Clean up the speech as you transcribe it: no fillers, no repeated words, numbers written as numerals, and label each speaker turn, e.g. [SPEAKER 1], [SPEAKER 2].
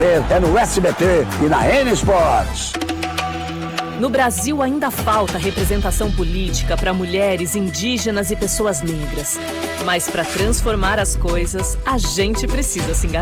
[SPEAKER 1] É no SBT e na N Sports.
[SPEAKER 2] No Brasil ainda falta representação política para mulheres, indígenas e pessoas negras. Mas para transformar as coisas, a gente precisa se engajar.